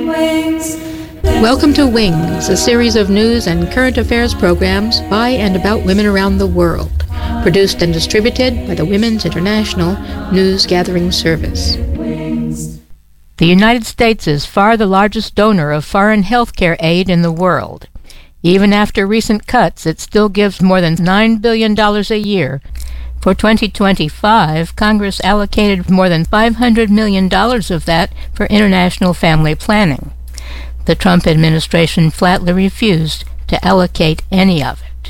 Welcome to Wings, a series of news and current affairs programs by and about women around the world, produced and distributed by the Women's International News Gathering Service. The United States is far the largest donor of foreign healthcare aid in the world. Even after recent cuts, it still gives more than $9 billion a year. For 2025, Congress allocated more than $500 million of that for international family planning. The Trump administration flatly refused to allocate any of it.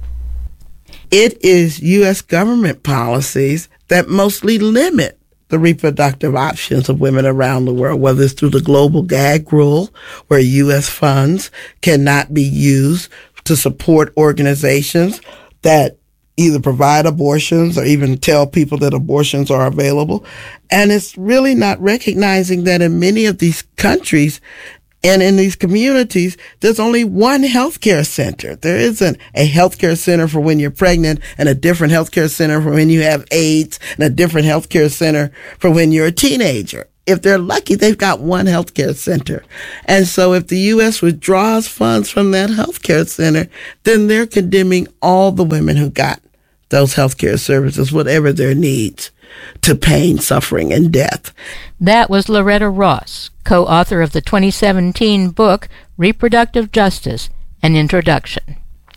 It is U.S. government policies that mostly limit the reproductive options of women around the world, whether it's through the global gag rule, where U.S. funds cannot be used to support organizations that either provide abortions or even tell people that abortions are available. And it's really not recognizing that in many of these countries and in these communities, there's only one healthcare center. There isn't a healthcare center for when you're pregnant and a different healthcare center for when you have AIDS and a different healthcare center for when you're a teenager. If they're lucky, they've got one healthcare center. And so if the U.S. withdraws funds from that healthcare center, then they're condemning all the women who got those healthcare services, whatever their needs, to pain, suffering, and death. That was Loretta Ross, co-author of the 2017 book Reproductive Justice, An Introduction.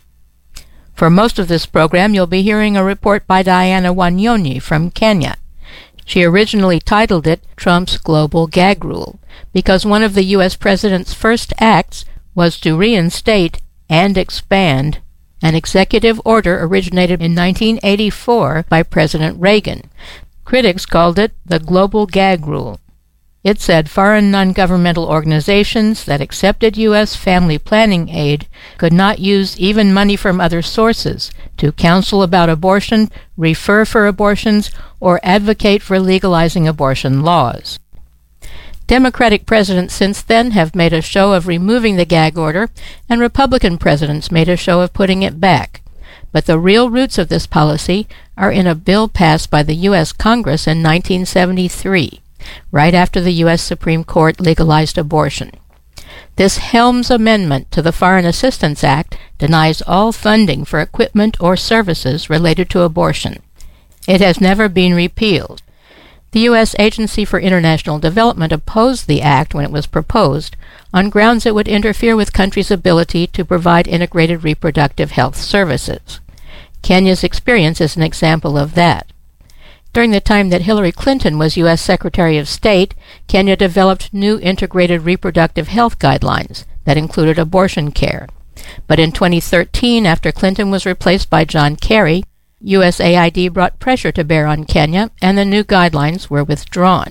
For most of this program, you'll be hearing a report by Diana Wanyonyi from Kenya. She originally titled it Trump's Global Gag Rule, because one of the U.S. president's first acts was to reinstate and expand an executive order originated in 1984 by President Reagan. Critics called it the Global Gag Rule. It said foreign non-governmental organizations that accepted U.S. family planning aid could not use even money from other sources to counsel about abortion, refer for abortions, or advocate for legalizing abortion laws. Democratic presidents since then have made a show of removing the gag order, and Republican presidents made a show of putting it back. But the real roots of this policy are in a bill passed by the U.S. Congress in 1973, right after the U.S. Supreme Court legalized abortion. This Helms Amendment to the Foreign Assistance Act denies all funding for equipment or services related to abortion. It has never been repealed. The U.S. Agency for International Development opposed the act when it was proposed on grounds it would interfere with countries' ability to provide integrated reproductive health services. Kenya's experience is an example of that. During the time that Hillary Clinton was U.S. Secretary of State, Kenya developed new integrated reproductive health guidelines that included abortion care. But in 2013, after Clinton was replaced by John Kerry, USAID brought pressure to bear on Kenya, and the new guidelines were withdrawn.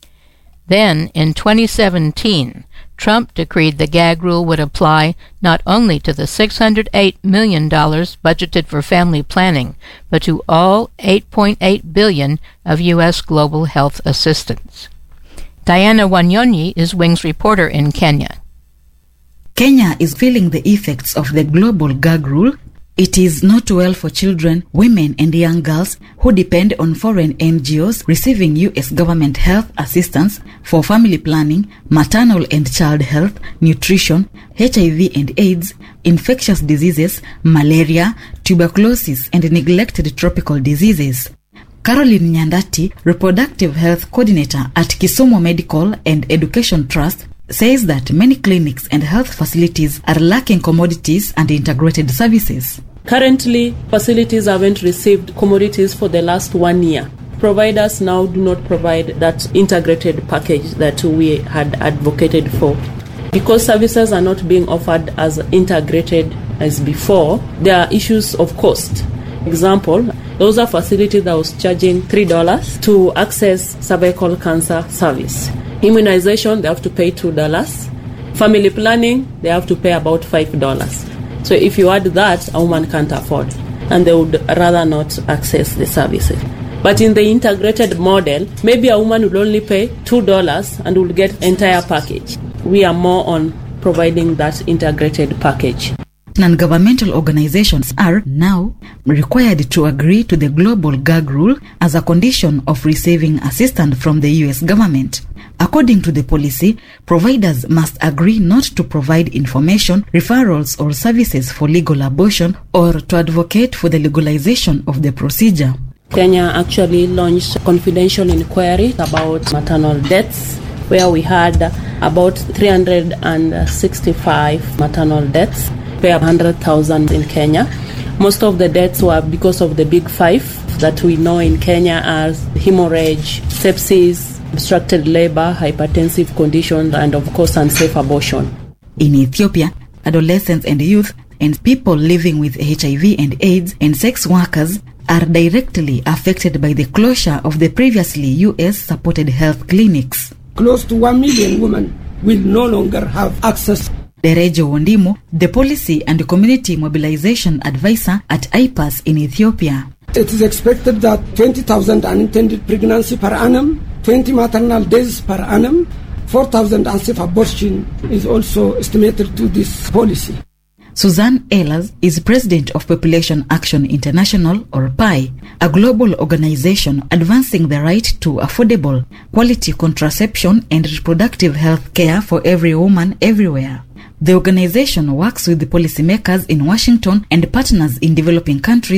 Then, in 2017, Trump decreed the gag rule would apply not only to the $608 million budgeted for family planning, but to all $8.8 billion of U.S. global health assistance. Diana Wanyonyi is Wings reporter in Kenya. Kenya is feeling the effects of the global gag rule. It is not well for children, women, and young girls who depend on foreign NGOs receiving U.S. government health assistance for family planning, maternal and child health, nutrition, HIV and AIDS, infectious diseases, malaria, tuberculosis, and neglected tropical diseases. Caroline Nyandati, reproductive health coordinator at Kisumu Medical and Education Trust, says that many clinics and health facilities are lacking commodities and integrated services. Currently, facilities haven't received commodities for the last 1 year. Providers now do not provide that integrated package that we had advocated for. Because services are not being offered as integrated as before, there are issues of cost. Example, those are facilities that was charging $3 to access cervical cancer service. Immunization, they have to pay $2. Family planning, they have to pay about $5. So if you add that, a woman can't afford, and they would rather not access the services. But in the integrated model, maybe a woman would only pay $2 and will get entire package. We are more on providing that integrated package. Non-governmental organizations are now required to agree to the global gag rule as a condition of receiving assistance from the US government. According to the policy, providers must agree not to provide information, referrals, or services for legal abortion or to advocate for the legalization of the procedure. Kenya actually launched a confidential inquiry about maternal deaths, where we had about 365 maternal deaths per 100,000 in Kenya. Most of the deaths were because of the big five that we know in Kenya as hemorrhage, sepsis, obstructed labor, hypertensive conditions, and of course unsafe abortion. In Ethiopia, adolescents and youth and people living with HIV and AIDS and sex workers are directly affected by the closure of the previously US-supported health clinics. Close to 1 million women will no longer have access. Derejo Wondimu, the Policy and Community Mobilization Advisor at IPAS in Ethiopia. It is expected that 20,000 unintended pregnancy per annum, 20 maternal deaths per annum, 4,000 unsafe abortion is also estimated to this policy. Suzanne Ehlers is president of Population Action International, or PAI, a global organization advancing the right to affordable, quality contraception and reproductive health care for every woman everywhere. The organization works with the policymakers in Washington and partners in developing countries